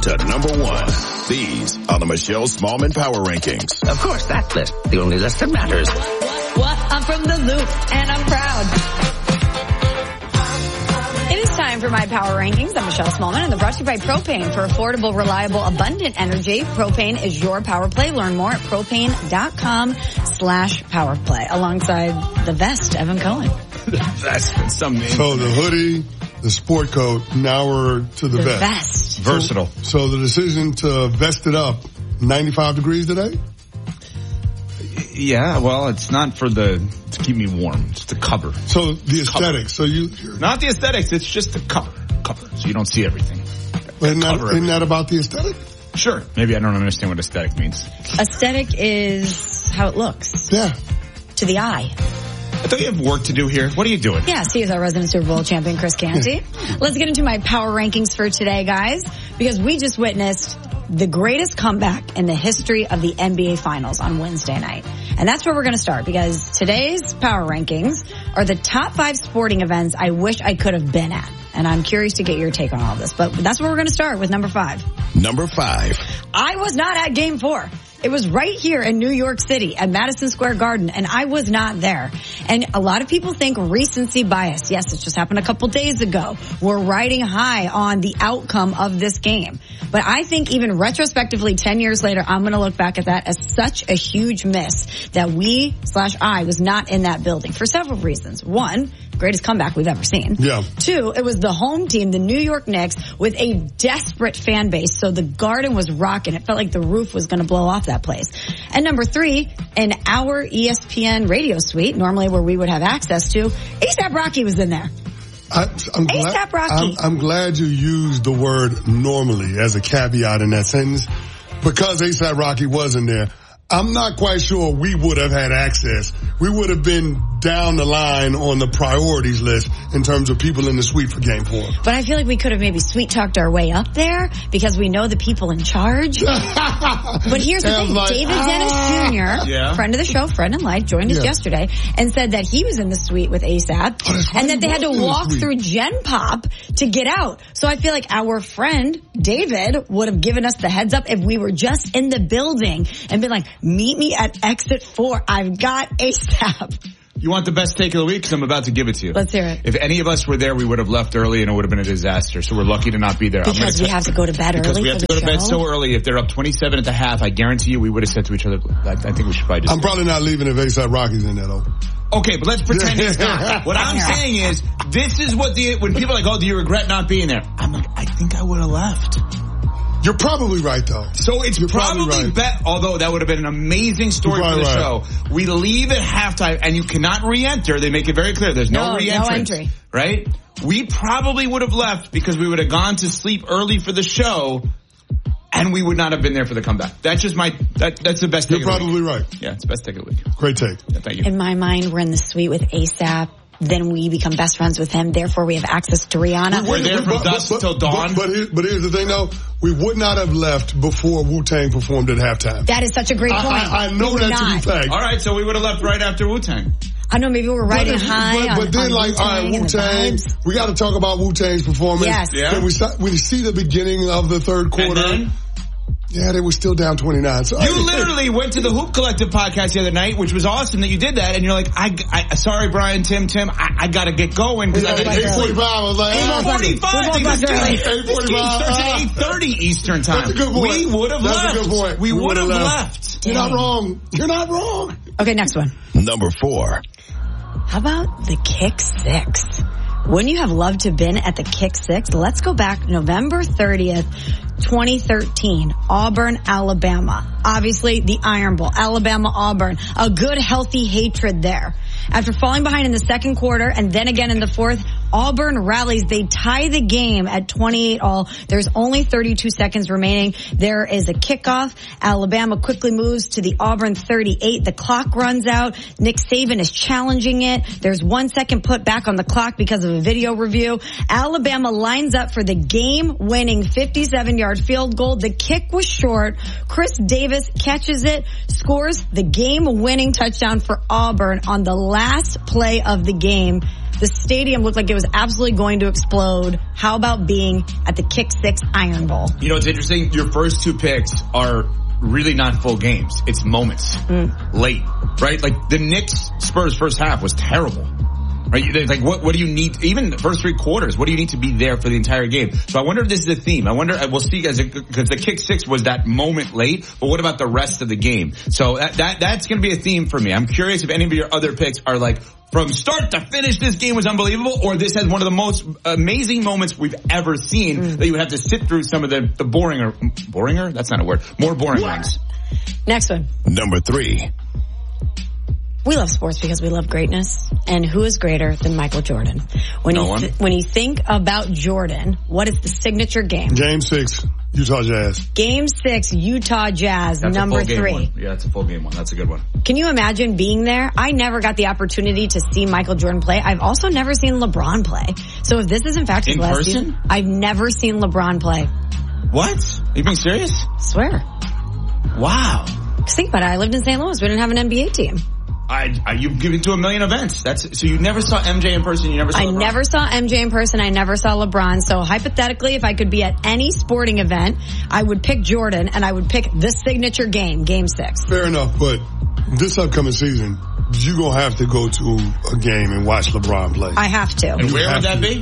to number 1. These are the Michelle Smallman Power Rankings. Of course, that list. The only list that matters. What? I'm from the Loop, and I'm proud. It is time for my Power Rankings. I'm Michelle Smallman, and they're brought to you by Propane. For affordable, reliable, abundant energy, Propane is your power play. Learn more at propane.com/powerplay. Alongside the vest, Evan Cohen. The vest. Some name. So the hoodie, the sport coat, now we're to the vest. Versatile. So the decision to vest it up, 95 degrees today? Yeah, well, it's not to keep me warm. It's to cover. So the aesthetics. So not the aesthetics. It's just the cover, so you don't see everything. Isn't that about the aesthetic? Sure. Maybe I don't understand what aesthetic means. Aesthetic is how it looks. Yeah. To the eye. I thought you have work to do here. What are you doing? Yes, he is our resident Super Bowl champion, Chris Canty. Let's get into my power rankings for today, guys, because we just witnessed the greatest comeback in the history of the NBA Finals on Wednesday night. And that's where we're going to start, because today's power rankings are the top 5 sporting events I wish I could have been at. And I'm curious to get your take on all this. But that's where we're going to start with number 5. Number 5. I was not at Game 4. It was right here in New York City at Madison Square Garden, and I was not there. And a lot of people think recency bias. Yes, it just happened a couple days ago. We're riding high on the outcome of this game. But I think even retrospectively, 10 years later, I'm going to look back at that as such a huge miss that I was not in that building for several reasons. 1, greatest comeback we've ever seen. Yeah. 2, it was the home team, the New York Knicks, with a desperate fan base. So the Garden was rocking. It felt like the roof was going to blow off that place. And number 3, in our ESPN radio suite, normally where we would have access to, A$AP Rocky was in there. I'm glad you used the word normally as a caveat in that sentence, because A$AP Rocky wasn't there. I'm not quite sure we would have had access. We would have been down the line on the priorities list in terms of people in the suite for Game 4. But I feel like we could have maybe sweet-talked our way up there because we know the people in charge. But here's the thing. David Dennis Jr., friend of the show, friend in life, joined us yesterday and said that he was in the suite with A$AP and that they had to walk through Gen Pop to get out. So I feel like our friend David would have given us the heads up if we were just in the building and been like, meet me at exit 4. I've got A$AP. You want the best take of the week? Because I'm about to give it to you. Let's hear it. If any of us were there, we would have left early and it would have been a disaster. So we're lucky to not be there. Because we have to go to bed early. Because we have to go to bed so early. If they're up 27 at the half, I guarantee you we would have said to each other, I think we should probably just... I'm probably not leaving if A$AP Rocky's in there, though. Okay, but let's pretend it's not. What I'm saying is, this is what when people are like, oh, do you regret not being there? I'm like, I think I would have left. You're probably right, though. So it's probably better, although that would have been an amazing story for the show. We leave at halftime, and you cannot re-enter. They make it very clear. There's no re-entrance. No entry. Right? We probably would have left because we would have gone to sleep early for the show, and we would not have been there for the comeback. That's just that's the best take of the week. You're probably right. Yeah, it's the best take of the week. Great take. Yeah, thank you. In my mind, we're in the suite with A$AP. Then we become best friends with him. Therefore, we have access to Rihanna. We're there from dusk till dawn. But here's the thing, though. We would not have left before Wu-Tang performed at halftime. That is such a great point. I know that to be fact. All right, so we would have left right after Wu-Tang. I know, maybe we're riding high but then, like, all right, Wu-Tang. We got to talk about Wu-Tang's performance. Yes. Yeah. We see the beginning of the third quarter. And then? Yeah, they were still down 29. So you literally went to the Hoop Collective podcast the other night, which was awesome that you did that, and you're like, sorry, Brian, Tim, I gotta get going. Because I 8:45, I was like, 8:45. 8:30 Eastern time. That's a good point. We would have left. That's a good point. We would have left. You're not wrong. You're not wrong. Okay, next one. Number 4. How about the Kick 6? Wouldn't you have loved to have been at the Kick 6? Let's go back November 30th, 2013, Auburn, Alabama. Obviously, the Iron Bowl, Alabama, Auburn. A good, healthy hatred there. After falling behind in the second quarter and then again in the fourth, Auburn rallies. They tie the game at 28-all. There's only 32 seconds remaining. There is a kickoff. Alabama quickly moves to the Auburn 38. The clock runs out. Nick Saban is challenging it. There's 1 second put back on the clock because of a video review. Alabama lines up for the game-winning 57-yard field goal. The kick was short. Chris Davis catches it, scores the game-winning touchdown for Auburn on the last play of the game. The stadium looked like it was absolutely going to explode. How about being at the Kick 6 Iron Bowl? You know, it's interesting. Your first two picks are really not full games. It's moments. Late. Right? Like the Knicks-Spurs first half was terrible. Right? Like what do you need? Even the first three quarters, what do you need to be there for the entire game? So I wonder if this is a theme. I wonder, we'll see, because the Kick 6 was that moment late, but what about the rest of the game? So that's going to be a theme for me. I'm curious if any of your other picks are like, from start to finish, this game was unbelievable, or this has one of the most amazing moments we've ever seen that you would have to sit through some of the boringer? That's not a word. More boring ones. Next one. Number 3. We love sports because we love greatness. And who is greater than Michael Jordan? When you think about Jordan, what is the signature game? Game 6, Utah Jazz. Game 6, Utah Jazz, that's number 3. Yeah, it's a full game one. That's a good one. Can you imagine being there? I never got the opportunity to see Michael Jordan play. I've also never seen LeBron play. So if this is in fact his last season, I've never seen LeBron play. What? Are you being serious? I swear. Wow. Because think about it. I lived in St. Louis. We didn't have an NBA team. You've given to a million events. So you never saw MJ in person. You never saw LeBron. I never saw MJ in person. I never saw LeBron. So hypothetically, if I could be at any sporting event, I would pick Jordan and I would pick the signature game, Game 6. Fair enough, but this upcoming season, you're going to have to go to a game and watch LeBron play. I have to. And where would that be?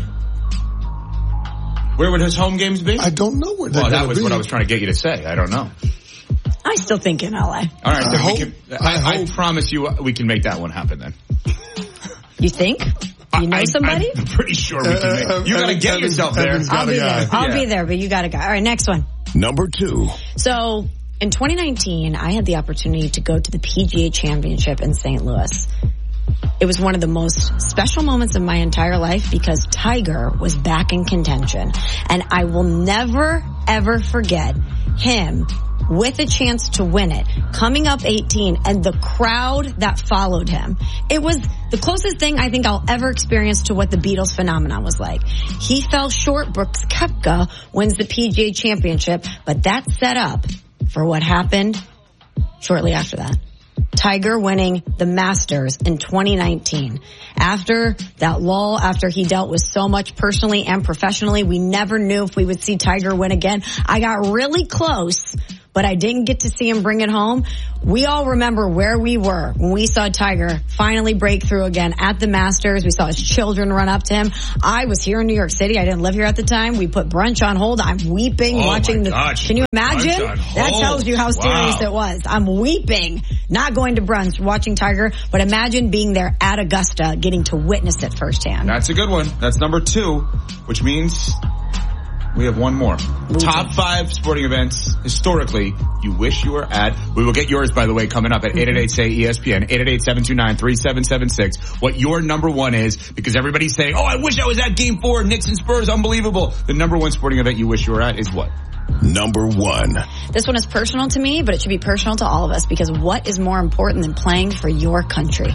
Where would his home games be? I don't know where they're Well, that was be. what I was trying to get you to say. I don't know. I still think in LA. All right, I promise you we can make that one happen then. You think? You know somebody? I'm pretty sure we can make it. You got to get yourself there. I'll be there. I'll be there, but you got to go. All right, next one. Number 2. So in 2019, I had the opportunity to go to the PGA Championship in St. Louis. It was one of the most special moments of my entire life because Tiger was back in contention. And I will never, ever forget him with a chance to win it, coming up 18, and the crowd that followed him. It was the closest thing I think I'll ever experience to what the Beatles phenomenon was like. He fell short. Brooks Koepka wins the PGA Championship, but that set up for what happened shortly after that. Tiger winning the Masters in 2019. After that lull, after he dealt with so much personally and professionally, we never knew if we would see Tiger win again. I got really close, but I didn't get to see him bring it home. We all remember where we were when we saw Tiger finally break through again at the Masters. We saw his children run up to him. I was here in New York City. I didn't live here at the time. We put brunch on hold. I'm weeping watching the... Can you imagine? That tells you how serious it was. I'm weeping, not going to brunch, watching Tiger, but imagine being there at Augusta, getting to witness it firsthand. That's a good one. That's number 2, which means... we have one more. Top 5 sporting events historically you wish you were at. We will get yours, by the way, coming up at 888-SAY-ESPN, 888-729-3776. What your number 1 is, because everybody's saying, oh, I wish I was at Game 4, Knicks and Spurs, unbelievable. The number 1 sporting event you wish you were at is what? Number 1. This one is personal to me, but it should be personal to all of us, because what is more important than playing for your country?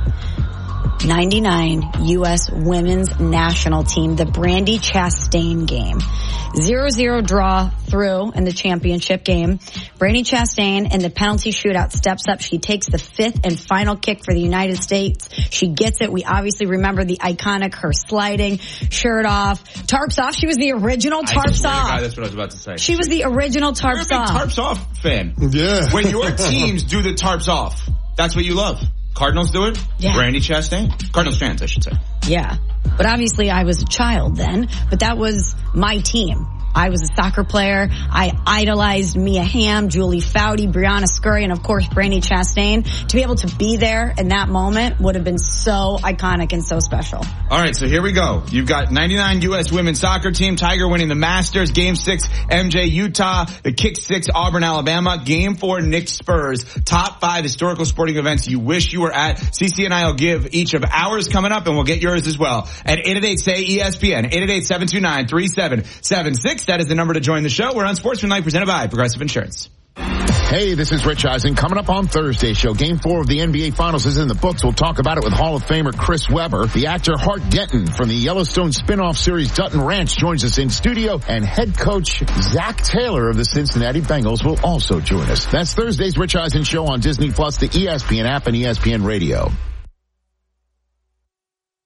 99 U.S. women's national team, the Brandi Chastain game. 0-0 draw through in the championship game. Brandi Chastain in the penalty shootout steps up. She takes the 5th and final kick for the United States. She gets it. We obviously remember the iconic her sliding, shirt off, tarps off. She was the original tarps off. God, that's what I was about to say. She was the original tarps off. You're a big tarps off fan. Yeah. When your teams do the tarps off, that's what you love. Cardinals do it. Yeah. Brandi Chastain. Cardinals fans, I should say. Yeah. But obviously I was a child then, but that was my team. I was a soccer player. I idolized Mia Hamm, Julie Foudy, Brianna Scurry, and of course Brandi Chastain. To be able to be there in that moment would have been so iconic and so special. All right, so here we go. You've got 99 U.S. women's soccer team, Tiger winning the Masters, Game 6, MJ, Utah, the Kick 6, Auburn, Alabama, Game 4, Knicks, Spurs. Top 5 historical sporting events you wish you were at. CC and I will give each of ours coming up, and we'll get yours as well. At 888-SAY-ESPN, 888-729-3776. That is the number to join the show. We're on Sportsmanlike, presented by Progressive Insurance. Hey, this is Rich Eisen. Coming up on Thursday's show, Game 4 of the NBA Finals is in the books. We'll talk about it with Hall of Famer Chris Webber. The actor Hart Denton from the Yellowstone spin-off series Dutton Ranch joins us in studio, and head coach Zach Taylor of the Cincinnati Bengals will also join us. That's Thursday's Rich Eisen show on Disney+, the ESPN app, and ESPN Radio.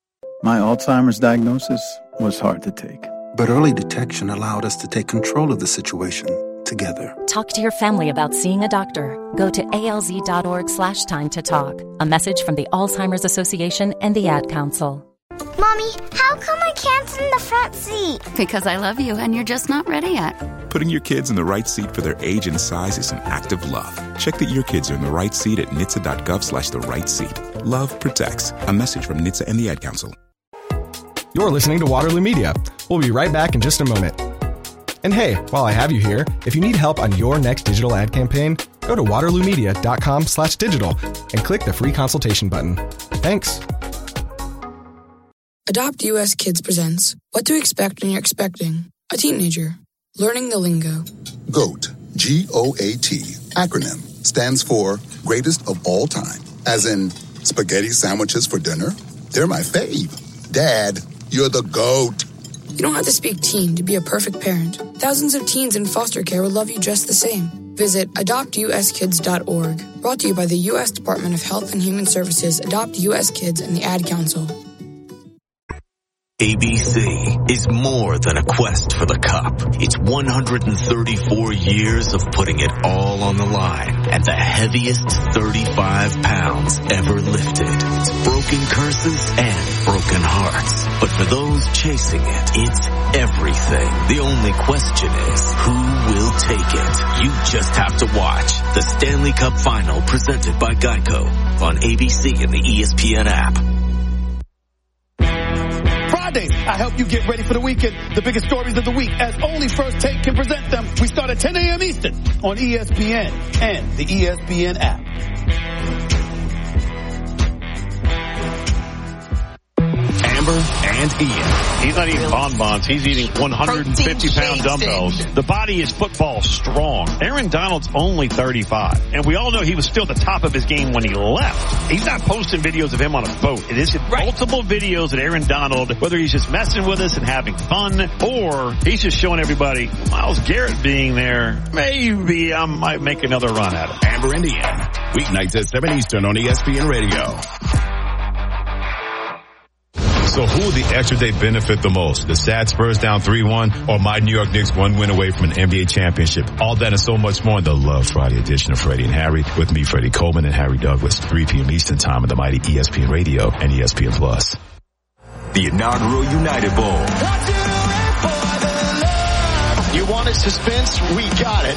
My Alzheimer's diagnosis was hard to take. But early detection allowed us to take control of the situation together. Talk to your family about seeing a doctor. Go to alz.org/time to talk. A message from the Alzheimer's Association and the Ad Council. Mommy, how come I can't sit in the front seat? Because I love you and you're just not ready yet. Putting your kids in the right seat for their age and size is an act of love. Check that your kids are in the right seat at NHTSA.gov/the right seat. Love protects. A message from NHTSA and the Ad Council. You're listening to Waterloo Media. We'll be right back in just a moment. And hey, while I have you here, if you need help on your next digital ad campaign, go to waterloomedia.com/digital and click the free consultation button. Thanks. Adopt US Kids presents What to Expect When You're Expecting a Teenager. Learning the lingo. GOAT, G-O-A-T, acronym, stands for Greatest of All Time. As in, spaghetti sandwiches for dinner? They're my fave. Dad, you're the GOAT. You don't have to speak teen to be a perfect parent. Thousands of teens in foster care will love you just the same. Visit adoptuskids.org. Brought to you by the U.S. Department of Health and Human Services, Adopt U.S. Kids, and the Ad Council. ABC is more than a quest for the cup. It's 134 years of putting it all on the line and the heaviest 35 pounds ever lifted. It's broken curses and broken hearts. But for those chasing it, it's everything. The only question is, who will take it? You just have to watch the Stanley Cup Final presented by Geico on ABC and the ESPN app. I help you get ready for the weekend. The biggest stories of the week, as only First Take can present them. We start at 10 a.m. Eastern on ESPN and the ESPN app. Amber and Ian. He's not eating bonbons. He's eating 150-pound dumbbells. The body is football strong. Aaron Donald's only 35. And we all know he was still the top of his game when he left. He's not posting videos of him on a boat. It is multiple videos of Aaron Donald, whether he's just messing with us and having fun, or he's just showing everybody, Myles Garrett being there, maybe I might make another run at it. Amber and Ian, weeknights at 7 Eastern on ESPN Radio. So who will the extra day benefit the most? The sad Spurs down 3-1 or my New York Knicks one win away from an NBA championship? All that and so much more in the Love Friday edition of Freddie and Harry with me, Freddie Coleman and Harry Douglas, 3 p.m. Eastern time on the mighty ESPN Radio and ESPN Plus. The inaugural United Bowl. You wanted suspense? We got it.